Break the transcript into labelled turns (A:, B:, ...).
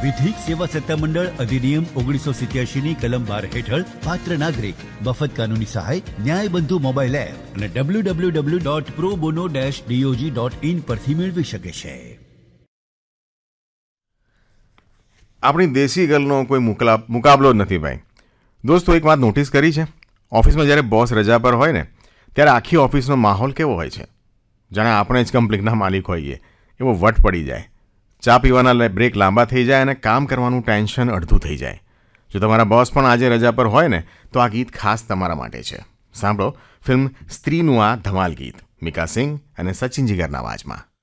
A: વિધિક સેવા સત્તામંડળ અધિનિયમ 1987ની કલમ 12 હેઠળ પાત્ર નાગરિક મફત કાનૂની સહાય ન્યાય બંધુ મોબાઈલ એપ અને www.probono-dog.in પરથી મેળવી શકે છે.
B: આપણી દેશી ગર્લનો કોઈ મુકાબલો જ નથી ભાઈ. દોસ્તો, એક વાત નોટિસ કરી છે? ઓફિસમાં જ્યારે બોસ રજા પર હોય ને ત્યારે આખી ઓફિસનો માહોલ કેવો હોય છે? જાણે આપણે જ કંપનીના માલિક હોઈએ એવો વટ પડી જાય. ચા પીવાના બ્રેક લાંબા થઈ જાય અને કામ કરવાનું ટેન્શન અડધું થઈ જાય. જો તમારા બોસ પણ આજે રજા પર હોય ને તો આ ગીત ખાસ તમારા માટે છે. સાંભળો ફિલ્મ સ્ત્રીનું આ ધમાલ ગીત મિકા સિંઘ અને સચિન જીગરના અવાજમાં.